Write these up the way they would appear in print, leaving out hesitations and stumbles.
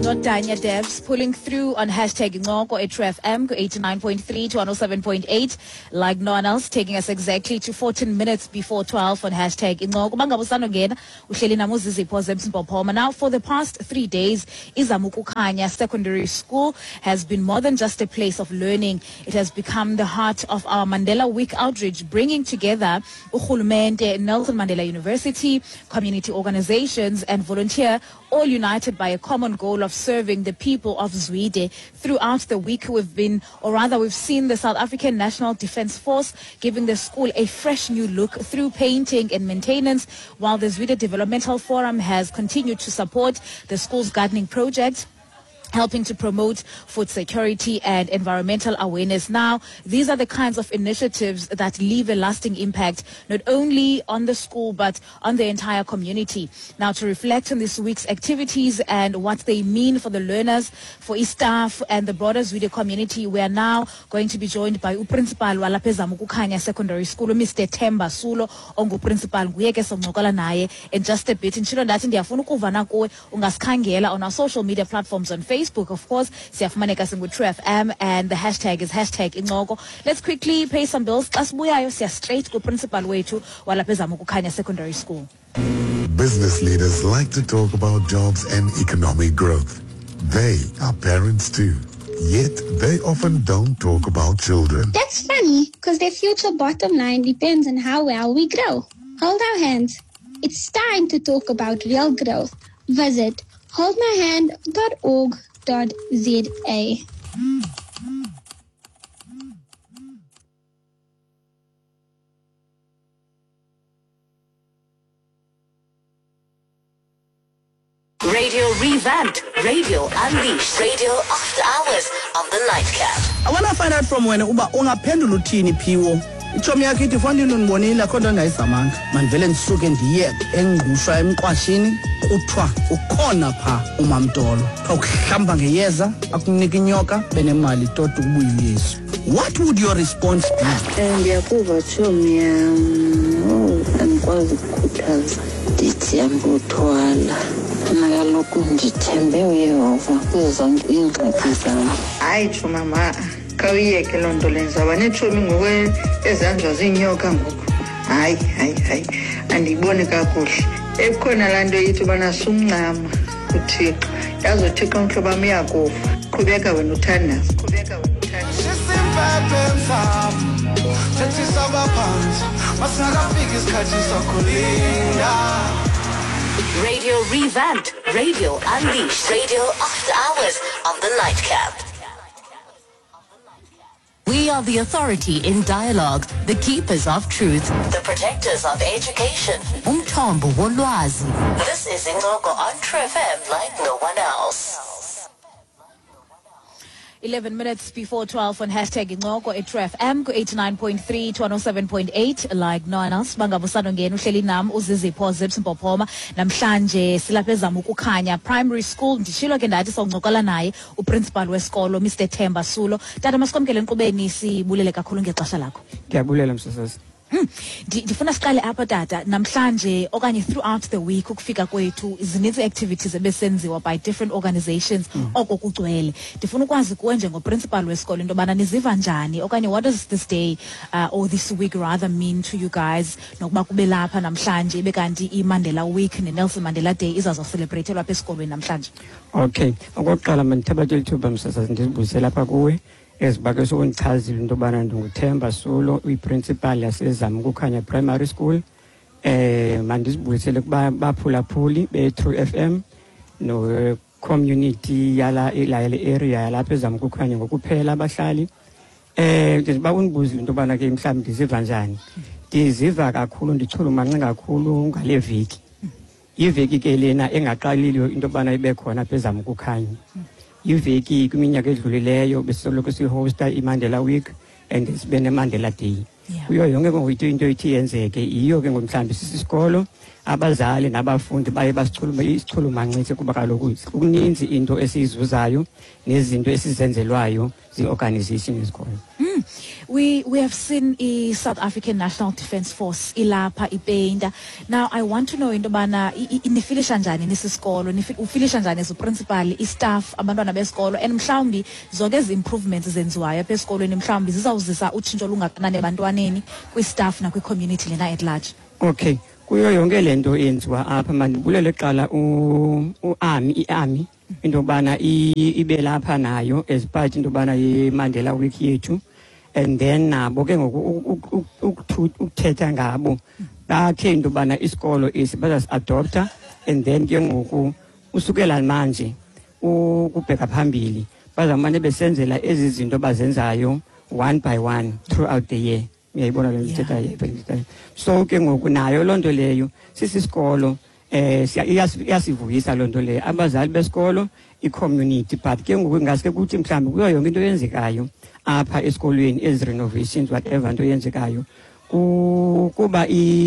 Nodanya Devs pulling through on hashtag Ngoko at True FM 89.3 to 107.8. Like no one else, taking us exactly to 14 minutes before 12 on hashtag Ngoko. Now, for the past 3 days, Izamukukanya Secondary School has been more than just a place of learning. It has become the heart of our Mandela Week outreach, bringing together Uhulumende, Nelson Mandela University, community organizations, and volunteer, all united by a common goal of serving the people of Zwide. Throughout the week, we've seen the South African National Defence Force giving the school a fresh new look through painting and maintenance, while the Zwide Developmental Forum has continued to support the school's gardening project, helping to promote food security and environmental awareness. Now, these are the kinds of initiatives that leave a lasting impact, not only on the school, but on the entire community. Now, to reflect on this week's activities and what they mean for the learners, for its staff, and the broader Zwide community, we are now going to be joined by Principal Ezamukukanya Secondary School, Mr. Themba Sulo, ongu Principal Nguyeke Songokola naye in just a bit. Nchilo ndathi ndiyafuna ukuvana kuwe ungasikhangela on our social media platforms on Facebook, of course, siyafumaneka singu True FM, and the hashtag is hashtag Ingoko. Let's quickly pay some bills. Asibuyayo siya straight ku principal wethu walapha Ezamukukanya Secondary School. Business leaders like to talk about jobs and economic growth. They are parents too. Yet they often don't talk about children. That's funny, because their future bottom line depends on how well we grow. Hold our hands. It's time to talk about real growth. Visit holdmyhand.org.za. Radio revamped, radio unleashed, radio after hours on the nightcap. I want to find out from when ungaphendula uthini Phiwo. Ichomi yakhe ithi fondini unibonile akho nto ngayisamanga. Mandivele ndisuke ndiyeke engqushwa emqwashini kuthiwa ukhona pha uMamtolo. Xa ukuhlamba ngeyeza akunika inyoka benemali tota ukubuya uYesu. What would your response be? Ndiyakuva chomi yam. Andikwazi ukukhuthaza. Ndithi anguthwala. Nakaloku ndithembe uYehova kuzonke iingxaki zam. Hayi tsho mama, khawuyeke loo nto lenzaba netshomi ngoku ezanjwa ziinyoka ngoku. Hayi andiyiboni kakuhle. Ekhona laa nto yithi ubana sumncama uThixo. Yazi uThixo mhlobo wam uyakufa. Qhubeka wena uthandaza. Radio revamped, radio unleashed, radio after hours on the nightcap. We are the authority in dialogue, the keepers of truth, the protectors of education. Umthombo wolwazi. This is Ingoko on True FM like no one else. 11 minutes before 12 on hashtag Ingoko at True FM 89.3 to 107.8. Like no one else, bangabusano ngenu uhleli nam uzizipho zipsimpophoma. Namhlanje silapha Ezamukukanya Primary School. Ndishilo ke ndathi soncokola naye uprincipal wesikolo Mr. Themba Sulo. Tata masikwamkele enkqubeni, sibulele kakhulu ngexesha lakho. Ndiyabulela msisasi. Ndifuna siqale apha tata, namhlanje okanye throughout the week ukufika kwethu zininzi activities ebesenziwa by different organizations oko kugcwele. Ndifuna ukwazi kuwe njengoprincipal wesikolo into yobana niziva njani okanye what does this day or this week rather mean to you guys, nokuba kube lapha namhlanje bekanti iMandela Week neNelson Mandela Day izazocelebratelwa apha esikolweni namhlanje. Okay, okokuqala mandithabathele ithuba msisasi ndizibuyise lapha kuwe. Ezibake sokundichazile into yobana ndinguThemba Sulo, uyiprincipal yaseZamukukanya Primary School. Mandizibuyisele kuba baphulaphuli be-True FM no community yala area yalapha eZamukukanya ngokuphela abahlali. Ndiziba undibuzile into yobana ke mhlawumbi ndiziva njani. Ndiziva kakhulu, ndichulumance kakhulu ngale veki. Iveki ke lena engaqalile into yobana ibe khona apha eZamukukanya. Iveki kwiminyaka edlulileyo besoloko sihosta iMandela Week and sibe neMandela Day. Kuyo yonke ngokuthi into ithi yenzeke iyo ke ngomhlambi sisisikolo abazali nabafundi baye basichulumancinise kuba kaloku kuninzi into esizuzayo nezinto esizenzelwayo zi-organization ezikhona. We have seen the South African National Defence Force ilapha ipainta. Now I want to know into bana inifilisha njani nesisikolo, ufilisha njani as principal, staff, abantwana besikolo, and mhlawumbi zonke ezi improvements zenziwayo apha esikolweni mhlawumbi zizawuzisa utshintsho lungakanani ebantwaneni, kwi-staff na kwi-community lena at large. Okay, kuyo yonke lento yenziwa apha mandibulele qala i-army into bana ibe lapha nayo as part into bana ye-Mandela Week yethu, and then nabo ke ngoku ukuthetha ngabo bakhe into bana isikolo bazasi-adopta, and then ke ngoku usukela manje ukubheka phambili bazamane besenzela ezi zinto bazenzayo one by one throughout the year. Uyayibona le nto. So ke ngoku nayo loo nto leyo sisisikolo iyasivuyisa loo nto leyo, abazali besikolo, i-community, but ke ngoku ngaske kuthi mhlawumbi kuyo yonke into yenzekayo apha esikolweni, ezi renovations whatever into yenzekayo kuba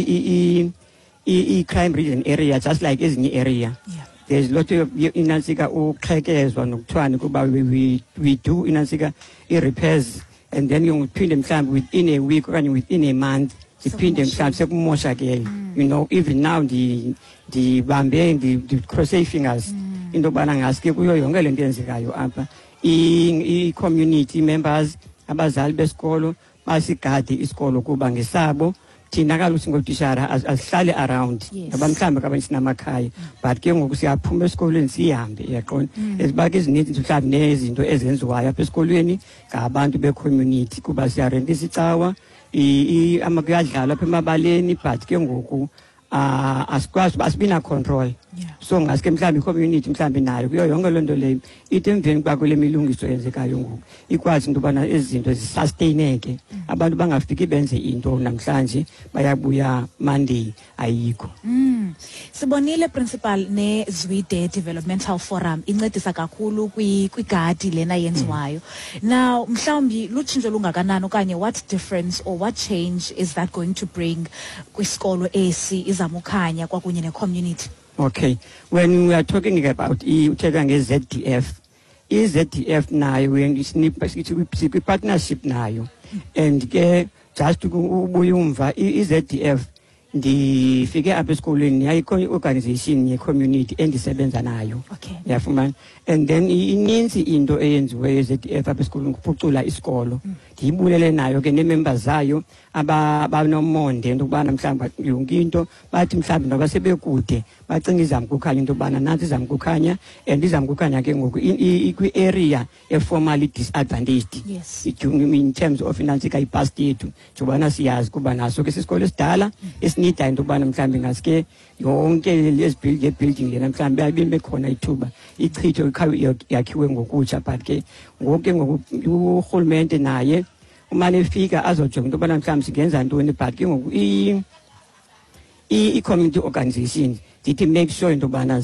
i-crime region area just like ezinye area. There's a lot of inansika uqhekezwa nokuthwani kuba we do inansika i-repairs, and then uphinde mhlawumbi within a week okanye within a month siphinde mhlawumbi sekumoshakele. You know, even now ndibambe ndi-cross fingers into yobana ngaske kuyo yonke le nto yenzekayo apha i-community members, abazali besikolo basigade isikolo kuba ngesabo thina kaloku singotishara asihlale around ngoba mhlawumbi kabanye sinamakhaya, but ke ngoku siyaphuma esikolweni sihambe, uyaqonda, ezibake ezininzi mhlawumbi nezinto ezenziwayo apha esikolweni ngabantu be-community kuba siyarentisa icawa kuyadlalwa apha emabaleni, but ke ngoku asikwazi asibi na-control. So ngaske mhlawumbi i-community mhlawumbi nayo kuyo yonke loo nto leyo ithi emveni kuba kule milungiso yenzekayo ngoku ikwazi into yobana ezi zinto zisasteyineke, abantu bangafiki benze into namhlanje bayabuya Monday ayikho. Sibonile principal ne-Zwide Developmental Forum incedisa kakhulu kwigadi lena yenziwayo. Now mhlawumbi lutshintsho lungakanani okanye what difference or what change is that going to bring kwisikolo esi izamukhanya kwakunye ne-community? Okay, when we are talking about ZDF, ZDF nayo partnership nayo, and just to ubuyumva ZDF ndifike apha esikolweni yayikho i-organization ye-community endisebenza nayo. Yafumana, and then ininzi into eyenziweyo ZDF apha esikolweni kuphucula isikolo. Ndiyibulele nayo ke nee-members zayo abanomonde into yokubana mhlawumbi yonke into bathi mhlawumbi noba sebekude bacinga izamkukhanya into yokubana nansi izamkukhanya, and izamkukhanya ke ngoku ikwi-area e-formally disadvantaged in terms of inansika ipast yethu njengobana siyazi kuba naso ke sisikolo esidala esinida into yokubana mhlawumbi ngaske yonke le-building lena mhlawumbi abibe khona ithuba ichitho yakhiwe ngokutsha, but ke ngoku ke ngoku urhulumente naye umane efika azojonga into yobana mhlawumbi singenza ntoni, but ke ngoku i-community organization zithi make sure into yobana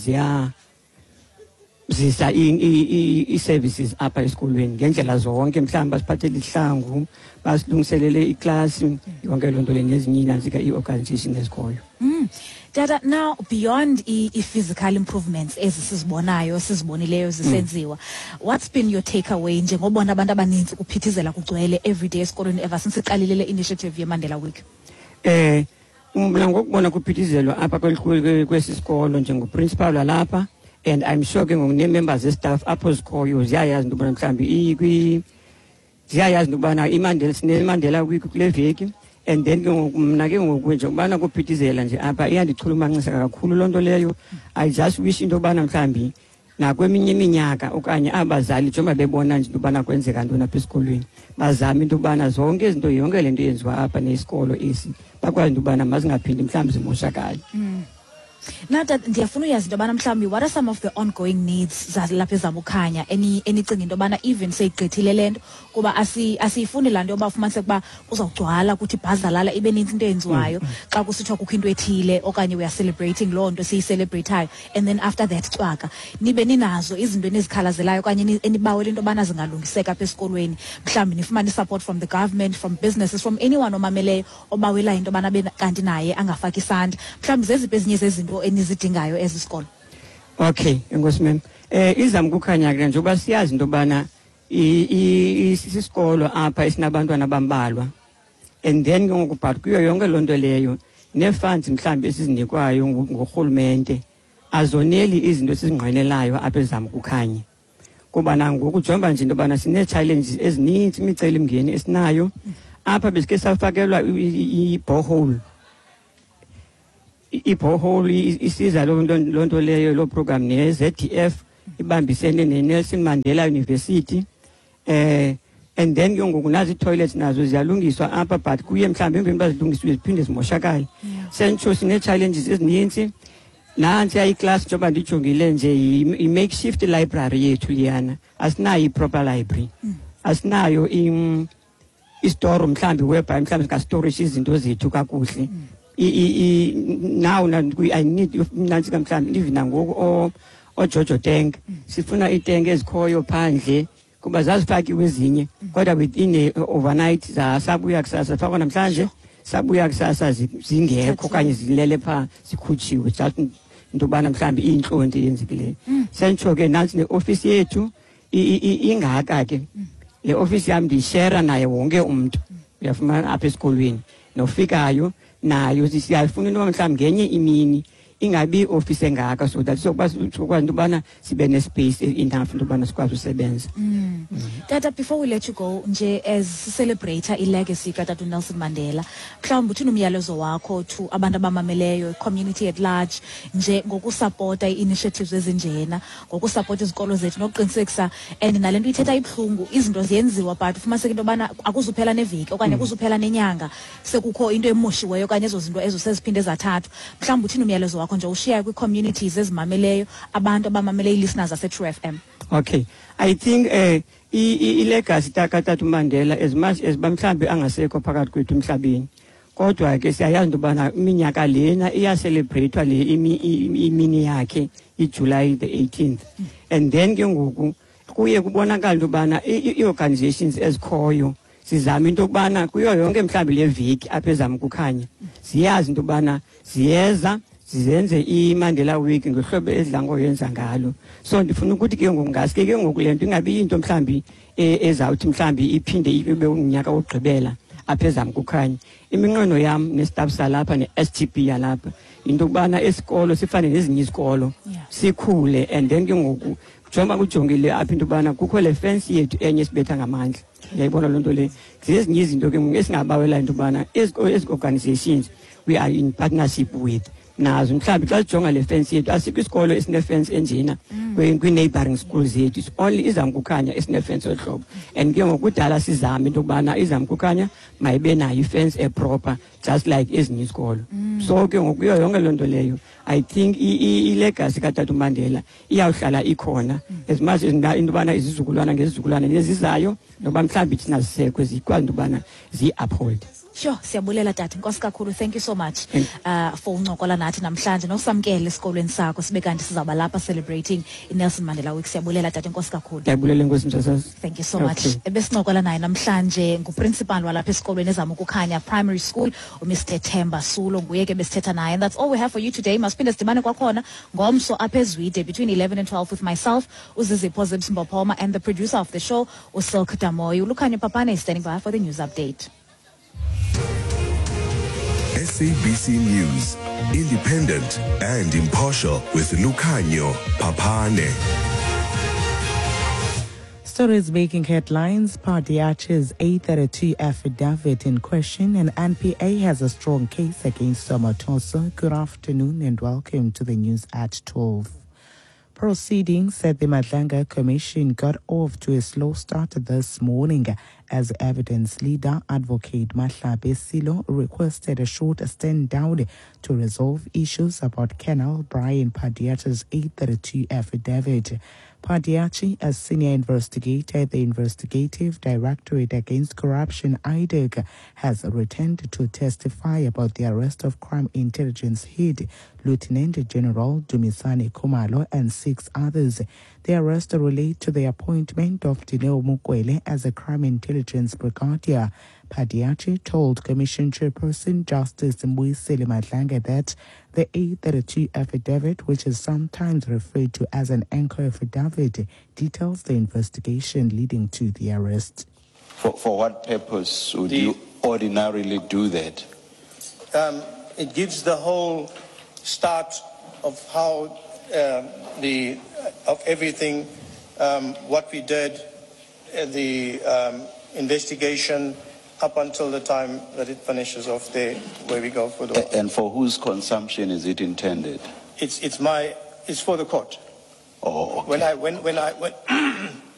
zisa i-services apha esikolweni ngendlela zonke, mhlawumbi basiphathele ihlangu, basilungiselele iklasi, yonke loo nto le nezinye inantsika i-organization ezikhoyo. Tata, now beyond physical improvements sizibonileyo zisenziwa, what's been your takeaway njengobona abantu abaninzi kuphithizela kugcwele everyday esikolweni ever since iqalile le initiative ye-Mandela Week? Mna ngokubona kuphithizelwa apha kwesi sikolo njengoprincipal walapha, and I'm sure ke ngoku nee-members zestaff apho zikhoyo ziyayazi into yobana mhlawumbi ziyayazi into yobana sineMandela Week kule veki, and then ke ngoku mna ke ngoku njengobana kuphithizela nje apha iyandichulumancisa kakhulu loo nto leyo. I just wish into yobana mhlawumbi nakweminye iminyaka okanye abazali njengoba bebona nje into yobana kwenzeka ntoni apha esikolweni bazame into yobana zonke izinto yonke le nto yenziwa apha nesikolo esi bakwazi into yobana mazingaphindi mhlawumbi zimoshakale. Now that ndiyafuna uyazi into yobana mhlawumbi what are some of the ongoing needs zalapha ezamukhanya enicinga into yobana even seyigqithile le nto kuba asiyifuni laa nto yoba ufumaniseke uba kuzawugcwala kuthi bhazalala ibe ninzi into eyenziwayo xa kusithiwa kukho into ethile okanye we are celebrating loo nto siyicelebratayo, and then after that cwaka nibe ninazo izinto enizikhalazelayo okanye enibawela into yobana zingalungiseka apha esikolweni, mhlawumbi nifumane support from the government, from businesses, from anyone omameleyo obawelayo into yobana abe kanti naye angafaki isandla, mhlawumbi zeziphi ezinye zezinto enizidingayo ezisikolo? Okay, enkosi mem. Izamkukhanya ke njengoba siyazi into yobana isikolo apha esinabantwana bambalwa, and then ke ngoku but kuyo yonke loo nto leyo ne-funds mhlawumbi esizinikwayo ngurhulumente azoneli izinto esizingqwenelayo apha eZaMkukhanya, kuba nangoku jonga nje into yobana sinee-challenges ezininzi, imicelimngeni esinayo apha. Besike safakelwa i-borehole isiza loo nto leyo, loo program ne-ZDF ibambisene ne-Nelson Mandela University, and then ke ngoku nazi ii-toilets nazo ziyalungiswa apha, but kuye mhlawumbi emveni uba zilungiswe ziphinde zimoshakale. Sentsho sinee-challenges ezininzi. Nansi yayiklasi njengoba ndijongile nje i-makeshift library yethu liyana, asinayo i-proper library, asinayo i-store mhlawumbi whereby mhlawumbi singastorage izinto zethu kakuhle. Now I need nansi ka mhlawumbi even nangoku oJojo tank sifuna itank ezikhoyo phandle kuba zazifakiwe ezinye, kodwa within overnight sabuya kusasa fakwa namhlanje, sabuya kusasa zingekho okanye zilele phaa zikhutshiwe, just into yobana mhlawumbi iyintlonti eyenzekileyo. Sentsho ke nantsi ne-ofisi yethu ingaka ke, le ofisi yam ndiyishera naye wonke umntu, uyafumana apha esikolweni nofikayo nayo siyafuna into yoba mhlawumbi ngenye imini ingabi i-ofisi engaka, so that sizokwazi into yobana sibe ne-space enough into yobana sikwazi usebenza. Tata, before we let you go, nje as celebrate i-legacy kaTata Nelson Mandela, mhlawumbi uthini umyalezo wakho to abantu abamameleyo, community at large, nje ngokusapota ii-initiatives ezinjena, ngokusapota izikolo zethu nokuqinisekisa, and nale nto ithetha ibuhlungu, izinto ziyenziwa but ufumaniseke into yobana akuzuphela neveki okanye akuzuphela nenyanga sekukho into emoshiweyo okanye ezo zinto ezo seziphinde zathathwa. Mhlawumbi uthini umyalezo wakho nje ushare kwii-communities ezimameleyo, abantu abamamele ii-listeners zase-True FM? Okay, I think i-legacy kaTata Mandela as much as mhlawumbi angasekho phakathi kwethu emhlabeni, kodwa ke siyayazi into yobana iminyaka lena iyaselebreyithwa le imini yakhe iJuly the 18th, and then ke ngoku kuye kubonakala into yobana ii-organizations ezikhoyo sizama into yokubana kuyo yonke mhlawumbi le veki apha eZaMkukhanya ziyazi into yobana ziyeza zizenze iMandela Week ngohlobo ezidla ngoyenza ngalo. So ndifuna ukuthi ke ngoku ngaske ke ngoku le nto ingabi into mhlawumbi ezawuthi mhlawumbi iphinde ibe unyaka wokugqibela apha eZaMkukhanya. Iminqweno yam nestaff salapha ne-STP yalapha into yokubana esikolo sifane nezinye izikolo sikhule, and then ke ngoku njengoba kujongile apha into yobana kukho le fence yethu enye sibetha ngamandla. Uyayibona loo nto le, zezinye izinto ke ngoku esingabawela into yobana ezi-organizations we are in partnership with nazo mhlawumbi xa sijonga le fence yethu asikho isikolo esinefence enjena kwii-neighboring schools zethu, it's only iZaMkukhanya esinefence ehlobo, and ke ngokudala sizame into yokubana iZaMkukhanya mayibe nayo ifence eproper just like ezinye izikolo. So ke ngokuyo yonke loo nto leyo I think i-legacy kaTata Mandela iyawuhlala ikhona as much as into yobana izizukulwana ngezizukulwana nezizayo noba mhlawumbi thina zisekwe zikwazi into yobana ziyi-uphold. Sure, siyabulela tata, inkosi kakhulu. Thank you so much for uncokola nathi namhlanje nosamkele esikolweni sakho sibe kanti sizawuba lapha celebrating iNelson Mandela Week. Siyabulela tata, inkosi kakhulu. Ndiyabulela nkosi msasazi. Thank you so much. Ebesincokola naye namhlanje nguprincipal walapha esikolweni eZaMkukhanya Primary School, uMr Themba Sulo, nguye ke besithetha naye. And that's all we have for you today. Masiphinde sidibane kwakhona ngomso apha eZwide between 11 and 12 with myself, Uzizipho Zibs-Mbophoma, and the producer of the show, Usilk Damoy. Lukhanya Papane is standing by for the news update. SABC News, independent and impartial with Lukhanyo Papane. Stories making headlines. Padiachi's A32 affidavit in question, and NPA has a strong case against Somatoso. Good afternoon and welcome to the news at 12. Proceedings at the Madlanga Commission got off to a slow start this morning as evidence leader Advocate Mahlabe Silo requested a short stand down to resolve issues about Colonel Brian Padiachi's A32 affidavit. Padiachi, a senior investigator at the Investigative Directorate Against Corruption, IDEC, has returned to testify about the arrest of Crime Intelligence Head Lieutenant General Dumisani Khumalo and 6 others. The arrests relate to the appointment of Dineo Mukwele as a crime intelligence brigadier. Padiachi told Commission Chairperson Justice Mbuyisile Madlange that the A32 affidavit, which is sometimes referred to as an anchor affidavit, details the investigation leading to the arrest. For what purpose would you ordinarily do that? It gives the whole start of how of everything, what we did, the investigation up until the time that it finishes off there, where we go for the. And for whose consumption is it intended? It's for the court. Oh, okay. When